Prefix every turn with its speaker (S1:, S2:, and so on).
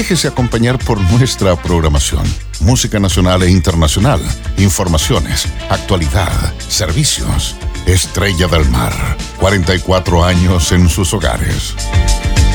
S1: Déjese acompañar por nuestra programación. Música nacional e internacional, informaciones, actualidad, servicios. Estrella del Mar, 44 años en sus hogares.